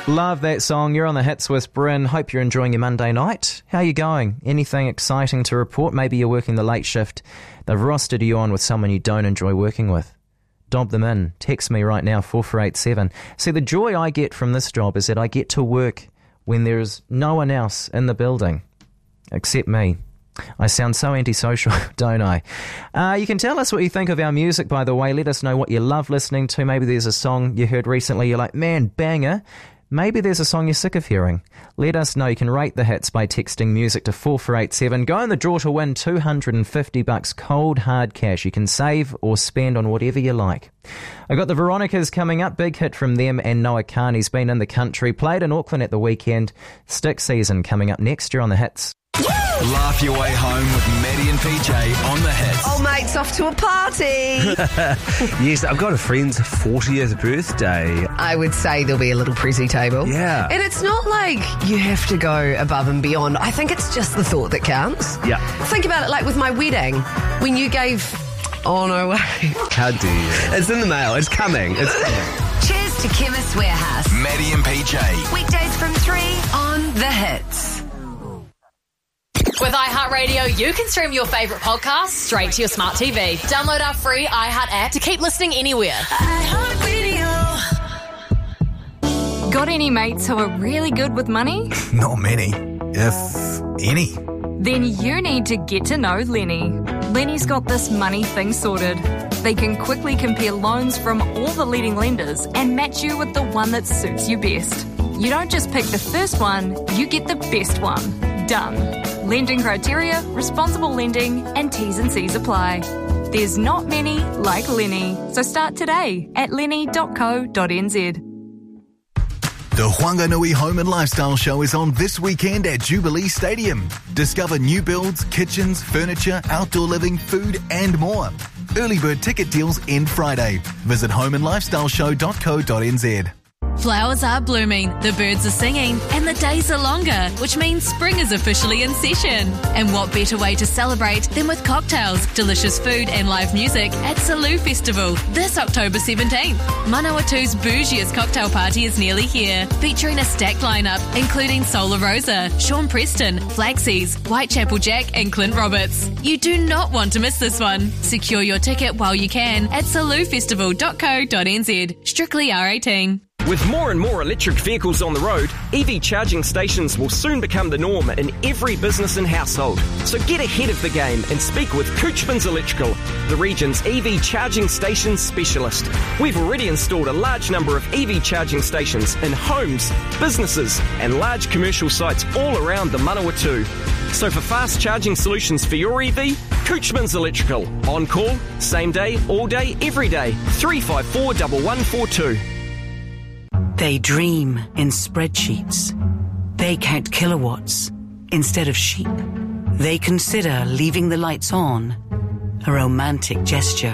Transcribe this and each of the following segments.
Love that song. You're on the hits with Bryn. Hope you're enjoying your Monday night. How are you going? Anything exciting to report? Maybe you're working the late shift. They've rostered you on with someone you don't enjoy working with. Dob them in. Text me right now, 4487. See, the joy I get from this job is that I get to work when there's no one else in the building except me. I sound so antisocial, don't I? You can tell us what you think of our music, by the way. Let us know what you love listening to. Maybe there's a song you heard recently you're like, man, banger. Maybe there's a song you're sick of hearing. Let us know. You can rate the hits by texting music to 4487. Go in the draw to win $250 cold hard cash. You can save or spend on whatever you like. I got the Veronicas coming up. Big hit from them and Noah Carney's been in the country. Played in Auckland at the weekend. Stick season coming up next year on the hits. Laugh your way home with Maddie and PJ on the hits. Oh, mate's off to a party. Yes, I've got a friend's 40th birthday. I would say there'll be a little prezi table. Yeah. And it's not like you have to go above and beyond. I think it's just the thought that counts. Yeah. Think about it like with my wedding. When you gave... Oh, no way. How do you? It's in the mail. It's coming. Cheers to Chemist Warehouse. Maddie and PJ. Weekdays from 3 on The Hits. With iHeartRadio, you can stream your favourite podcasts straight to your smart TV. Download our free iHeart app to keep listening anywhere. iHeartRadio. Got any mates who are really good with money? Not many, if any. Then you need to get to know Lenny. Lenny's got this money thing sorted. They can quickly compare loans from all the leading lenders and match you with the one that suits you best. You don't just pick the first one, you get the best one. Done. Lending criteria, responsible lending, and T's and C's apply. There's not many like Lenny, so start today at lenny.co.nz. The Whanganui Home and Lifestyle Show is on this weekend at Jubilee Stadium. Discover new builds, kitchens, furniture, outdoor living, food and more. Early bird ticket deals end Friday. Visit homeandlifestyleshow.co.nz. Flowers are blooming, the birds are singing, and the days are longer, which means spring is officially in session. And what better way to celebrate than with cocktails, delicious food and live music at Salou Festival this October 17th. Manawatu's bougiest cocktail party is nearly here, featuring a stacked lineup including Solar Rosa, Sean Preston, Flaxies, Whitechapel Jack and Clint Roberts. You do not want to miss this one. Secure your ticket while you can at saloufestival.co.nz. Strictly R18. With more and more electric vehicles on the road, EV charging stations will soon become the norm in every business and household. So get ahead of the game and speak with Couchman's Electrical, the region's EV charging station specialist. We've already installed a large number of EV charging stations in homes, businesses and large commercial sites all around the Manawatu. So for fast charging solutions for your EV, Couchman's Electrical. On call, same day, all day, every day. 354 1142. They dream in spreadsheets. They count kilowatts instead of sheep. They consider leaving the lights on a romantic gesture.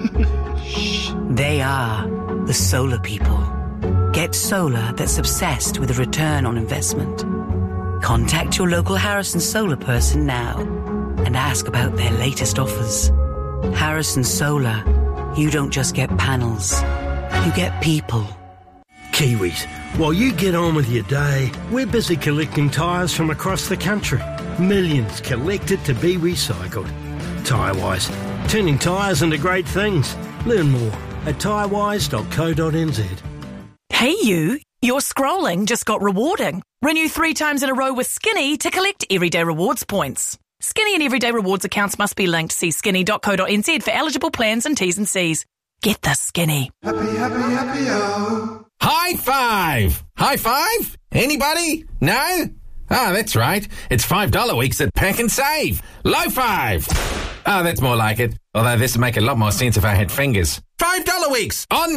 They are the solar people. Get solar that's obsessed with a return on investment. Contact your local Harrison Solar person now and ask about their latest offers. Harrison Solar, you don't just get panels, you get people. Kiwis, while you get on with your day, we're busy collecting tyres from across the country. Millions collected to be recycled. Tyrewise, turning tyres into great things. Learn more at tyrewise.co.nz. Hey you, your scrolling just got rewarding. Renew 3 times in a row with Skinny to collect Everyday Rewards points. Skinny and Everyday Rewards accounts must be linked. See skinny.co.nz for eligible plans and T's and C's. Get the Skinny. Happy-o. High five! High five? Anybody? No? Ah, that's right. It's $5 weeks at Pack and Save. Low five! Ah, that's more like it. Although this would make a lot more sense if I had fingers. $5 weeks on